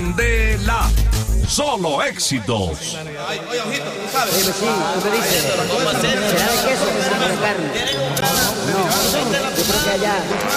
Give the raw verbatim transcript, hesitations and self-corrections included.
Candela. Solo éxitos. Oye, ojito, tú sabes. Sí, sí, ¿tú qué dices? ¿Será de queso o será de carne? No, yo creo que allá...